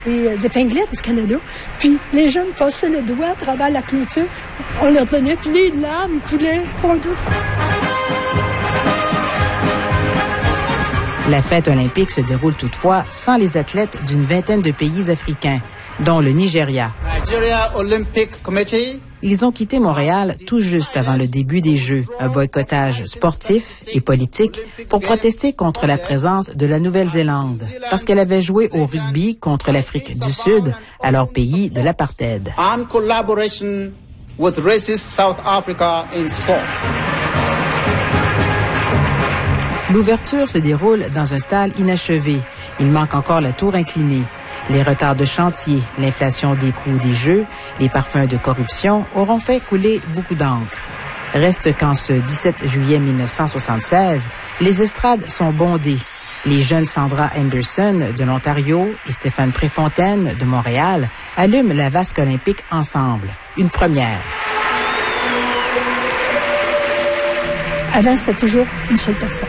Les épinglettes du Canada, puis les jeunes passaient le doigt à travers la clôture. On leur donnait, puis les larmes coulaient. La fête olympique se déroule toutefois sans les athlètes d'une vingtaine de pays africains, dont le Nigeria. Nigeria Olympic Committee. Ils ont quitté Montréal tout juste avant le début des Jeux, un boycottage sportif et politique pour protester contre la présence de la Nouvelle-Zélande, parce qu'elle avait joué au rugby contre l'Afrique du Sud, alors pays de l'apartheid. And collaboration with racist South Africa in sport. L'ouverture se déroule dans un stade inachevé. Il manque encore la tour inclinée. Les retards de chantier, l'inflation des coûts des Jeux, les parfums de corruption auront fait couler beaucoup d'encre. Reste qu'en ce 17 juillet 1976, les estrades sont bondées. Les jeunes Sandra Anderson de l'Ontario et Stéphane Préfontaine de Montréal allument la vasque olympique ensemble. Une première. Avant, c'était toujours une seule personne.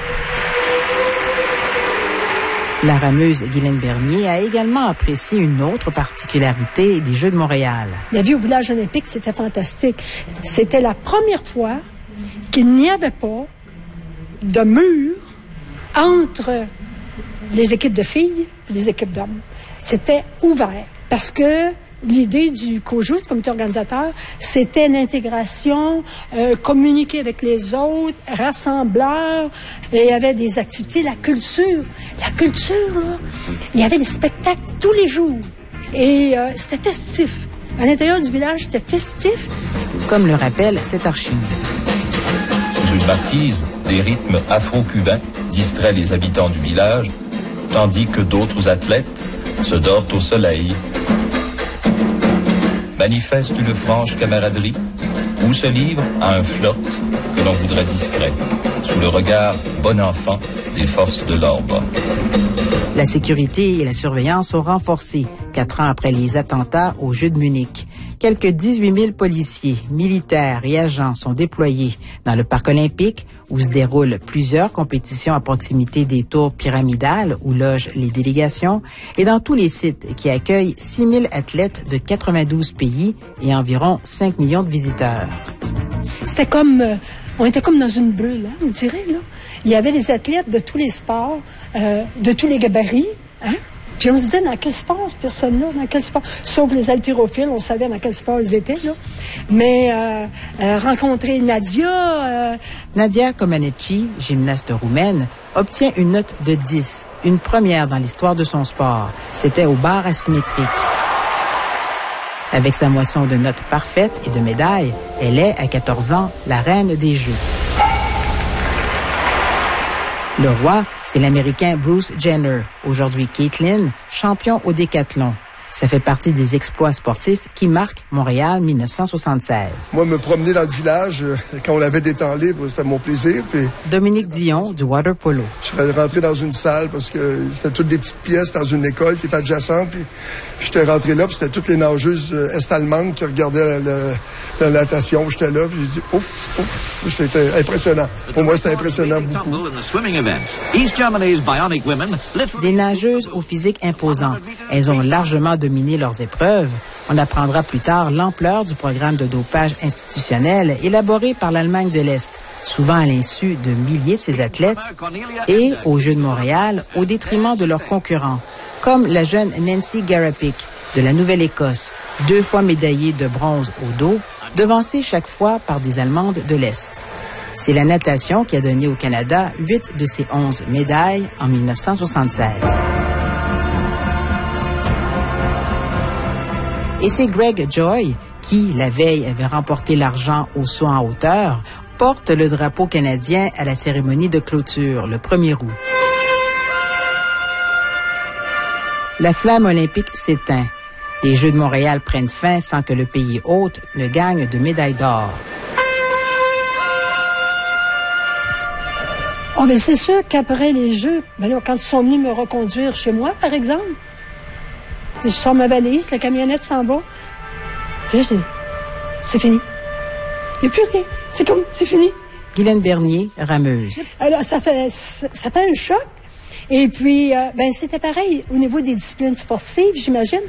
La rameuse Guylaine Bernier a également apprécié une autre particularité des Jeux de Montréal. La vie au village olympique, c'était fantastique. C'était la première fois qu'il n'y avait pas de mur entre les équipes de filles et les équipes d'hommes. C'était ouvert parce que l'idée du COJOU, du comité organisateur, c'était l'intégration, communiquer avec les autres, rassembleur. Et il y avait des activités, la culture. La culture, là, il y avait des spectacles tous les jours. Et c'était festif. À l'intérieur du village, c'était festif. Comme le rappelle cette archive. Sous une marquise, des rythmes afro-cubains distraient les habitants du village, tandis que d'autres athlètes se dorent au soleil, manifestent une franche camaraderie ou se livrent à un flirt que l'on voudrait discret, sous le regard bon enfant des forces de l'ordre. La sécurité et la surveillance sont renforcées 4 ans après les attentats aux Jeux de Munich. Quelques 18 000 policiers, militaires et agents sont déployés dans le parc olympique où se déroulent plusieurs compétitions à proximité des tours pyramidales où logent les délégations et dans tous les sites qui accueillent 6 000 athlètes de 92 pays et environ 5 millions de visiteurs. C'était comme, on était comme dans une bulle, hein, on dirait, là. Il y avait des athlètes de tous les sports, de tous les gabarits, hein. Puis on se disait, dans quel sport, cette personne-là, dans quel sport? Sauf les haltérophiles, on savait dans quel sport ils étaient, là. Mais rencontrer Nadia... Nadia Comaneci, gymnaste roumaine, obtient une note de 10, une première dans l'histoire de son sport. C'était au bar asymétrique. Avec sa moisson de notes parfaites et de médailles, elle est, à 14 ans, la reine des Jeux. Le roi, c'est l'Américain Bruce Jenner, aujourd'hui Caitlin, champion au décathlon. Ça fait partie des exploits sportifs qui marquent Montréal 1976. Moi, me promener dans le village, quand on avait des temps libres, c'était mon plaisir. Puis Dominique Dion, du water polo. Je serais rentré dans une salle parce que c'était toutes des petites pièces dans une école qui était adjacente. Puis j'étais rentré là, puis c'était toutes les nageuses est-allemandes qui regardaient la natation. J'étais là, puis j'ai dit ouf, c'était impressionnant. Pour moi, c'était impressionnant beaucoup. Des nageuses au physique imposant. Elles ont largement dominé leurs épreuves. On apprendra plus tard l'ampleur du programme de dopage institutionnel élaboré par l'Allemagne de l'Est, souvent à l'insu de milliers de ses athlètes, et aux Jeux de Montréal au détriment de leurs concurrents, comme la jeune Nancy Garapik de la Nouvelle-Écosse, 2 fois médaillée de bronze au dos, devancée chaque fois par des Allemandes de l'Est. C'est la natation qui a donné au Canada 8 de ses 11 médailles en 1976. Et c'est Greg Joy qui, la veille, avait remporté l'argent au saut en hauteur, porte le drapeau canadien à la cérémonie de clôture, le 1er août. La flamme olympique s'éteint. Les Jeux de Montréal prennent fin sans que le pays hôte ne gagne de médaille d'or. Oh, mais c'est sûr qu'après les Jeux, ben là, quand ils sont venus me reconduire chez moi, par exemple, je sors ma valise, la camionnette s'en va. Puis je dis, c'est fini. Il n'y a plus rien. C'est fini. Guylaine Bernier, rameuse. Alors, ça fait un choc. Et puis, c'était pareil au niveau des disciplines sportives, j'imagine.